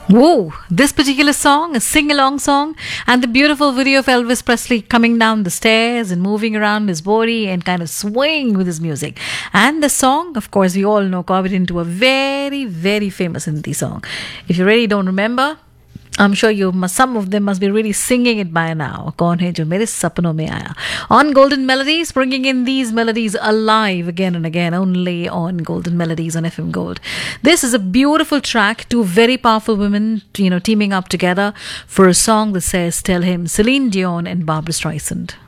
Whoa, this particular song, a sing along song, and the beautiful video of Elvis Presley coming down the stairs and moving around his body and kind of swaying with his music. And the song, of course, we all know, carved into a very, very famous Hindi song. If you really don't remember, I'm sure some of them must be really singing it by now. Kaun hai jo mere sapnon mein aaya? On Golden Melodies, bringing in these melodies alive again and again, only on Golden Melodies on FM Gold. This is a beautiful track, two very powerful women, teaming up together for a song that says "Tell Him," Celine Dion and Barbra Streisand.